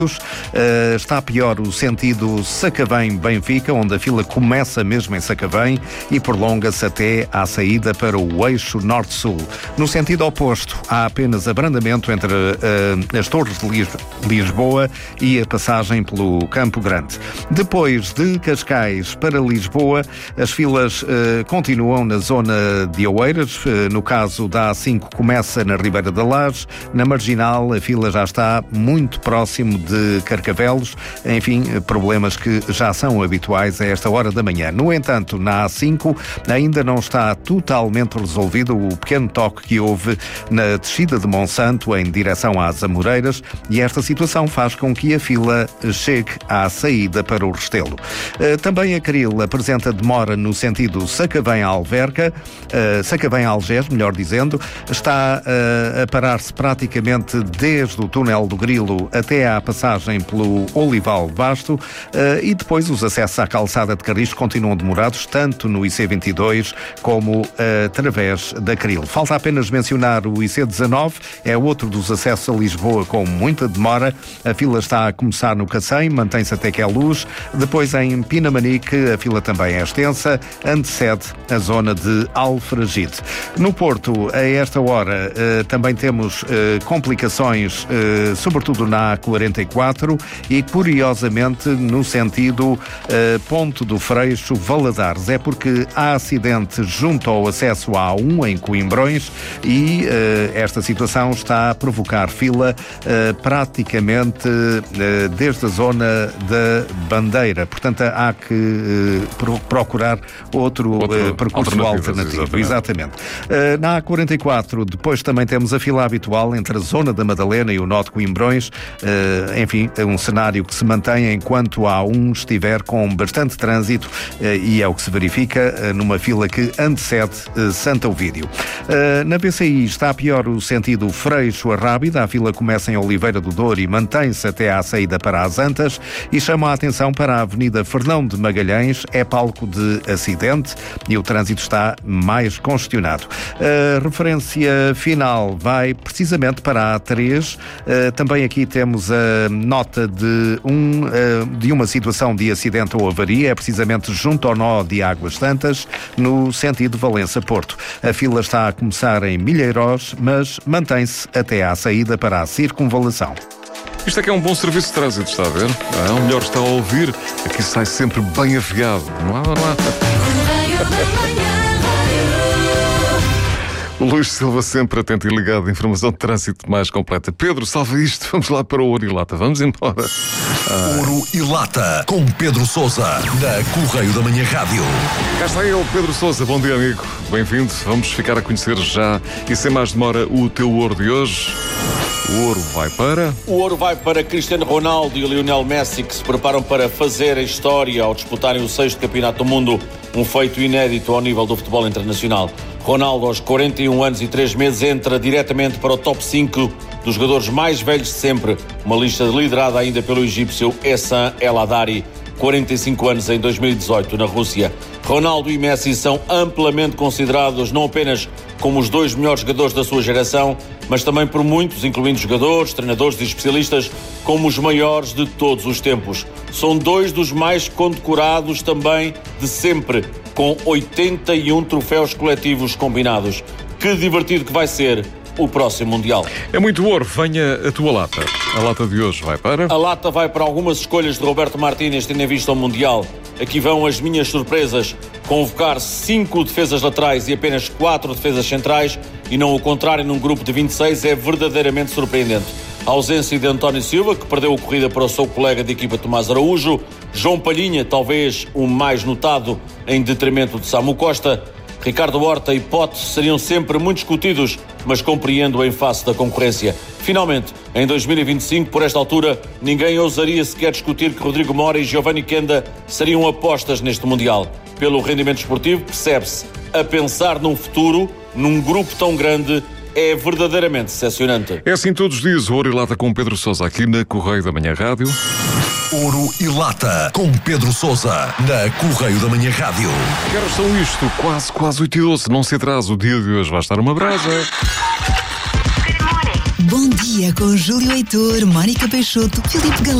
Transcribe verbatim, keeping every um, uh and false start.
Uh, está pior o sentido Sacavém-Benfica, onde a fila começa mesmo em Sacavém e prolonga-se até à saída para o eixo norte-sul. No sentido oposto, há apenas abrandamento entre uh, as Torres de Lis- Lisboa e a passagem pelo Campo Grande. Depois de Cascais para Lisboa, as filas uh, continuam na zona de Oeiras. Uh, no caso da A cinco, começa na Ribeira da Laje. Na Marginal, a fila já está muito próximo de de Carcavelos, enfim, problemas que já são habituais a esta hora da manhã. No entanto, na A cinco ainda não está totalmente resolvido o pequeno toque que houve na descida de Monsanto em direção às Amoreiras, e esta situação faz com que a fila chegue à saída para o Restelo. Também a Caril apresenta demora no sentido Sacavém-Alverca, Sacavém-Algés, melhor dizendo, está a parar-se praticamente desde o túnel do Grilo até à passagem pelo Olival Basto, uh, e depois os acessos à calçada de Carris continuam demorados, tanto no I C vinte e dois como uh, através da Caril. Falta apenas mencionar o I C dezanove, é outro dos acessos a Lisboa com muita demora. A fila está a começar no Cacém, mantém-se até que é luz. Depois em Pinamanique a fila também é extensa, antecede a zona de Alfragide. No Porto, a esta hora, uh, também temos uh, complicações, uh, sobretudo na A quarenta e quatro e, curiosamente, no sentido uh, Ponto do Freixo, Valadares. É porque há acidente junto ao acesso à A um em Coimbrões e uh, esta situação está a provocar fila uh, praticamente uh, desde a zona da Bandeira. Portanto, há que uh, pro- procurar outro, outro uh, percurso alternativo. Exatamente. Uh, na A quarenta e quatro, depois também temos a fila habitual entre a zona da Madalena e o nó de Coimbrões. Uh, enfim, é um cenário que se mantém enquanto a A um estiver com bastante trânsito, uh, e é o que se verifica uh, numa fila que antecede uh, Santa Ovídio. Uh, na B C I está pior o sentido Freixo a Rábida. A fila começa em Oliveira do Douro e mantém-se até à saída para as Antas, e chama a atenção para a Avenida Fernão de Magalhães, é palco de acidente e o trânsito está mais congestionado. A referência final vai precisamente para a A três. Uh, também aqui temos a nota de, um, uh, de uma situação de acidente ou avaria, é precisamente junto ao nó de Águas Santas, no sentido Valença-Porto. A fila está a começar em Milheirós, mas mantém-se até à saída para a circunvalação. Isto é que é um bom serviço de trânsito, está a ver? Ah, o melhor está a ouvir, aqui sai sempre bem afiado. Não há, não há. O Luís Silva sempre atento e ligado, informação de trânsito mais completa. Pedro, salva isto, vamos lá para o Ouro e Lata, vamos embora. Ah. Ouro e Lata, com Pedro Sousa, da Correio da Manhã Rádio. Cá está ele, Pedro Sousa, bom dia amigo, bem-vindo, vamos ficar a conhecer já, e sem mais demora, o teu ouro de hoje. O ouro vai para... O ouro vai para Cristiano Ronaldo e Lionel Messi, que se preparam para fazer a história ao disputarem o sexto Campeonato do Mundo, um feito inédito ao nível do futebol internacional. Ronaldo, aos quarenta e um anos e três meses, entra diretamente para o top cinco dos jogadores mais velhos de sempre, uma lista liderada ainda pelo egípcio Essam El Hadary, quarenta e cinco anos em dois mil e dezoito, na Rússia. Ronaldo e Messi são amplamente considerados não apenas como os dois melhores jogadores da sua geração, mas também por muitos, incluindo jogadores, treinadores e especialistas, como os maiores de todos os tempos. São dois dos mais condecorados também de sempre, com oitenta e um troféus coletivos combinados. Que divertido que vai ser o próximo Mundial. É muito ouro, venha a tua lata. A lata de hoje vai para... A lata vai para algumas escolhas de Roberto Martínez, tendo em vista o Mundial. Aqui vão as minhas surpresas. Convocar cinco defesas laterais e apenas quatro defesas centrais, e não o contrário num grupo de vinte e seis, é verdadeiramente surpreendente. A ausência de António Silva, que perdeu a corrida para o seu colega de equipa Tomás Araújo. João Palhinha, talvez o mais notado, em detrimento de Samu Costa. Ricardo Horta e Pote seriam sempre muito discutidos, mas compreendo em face da concorrência. Finalmente, em dois mil e vinte e cinco, por esta altura, ninguém ousaria sequer discutir que Rodrigo Mora e Giovanni Kenda seriam apostas neste Mundial. Pelo rendimento esportivo, percebe-se. A pensar num futuro, num grupo tão grande, é verdadeiramente decepcionante. É assim todos os dias, o Ouro e Lata com Pedro Sousa, aqui na Correio da Manhã Rádio. Ouro e Lata, com Pedro Sousa, na Correio da Manhã Rádio. Que horas são isto? Quase, quase oito e doze. Não se atrase, o dia de hoje vai estar uma brasa. Bom Dia com Júlio Heitor, Mónica Peixoto, Filipe Galão.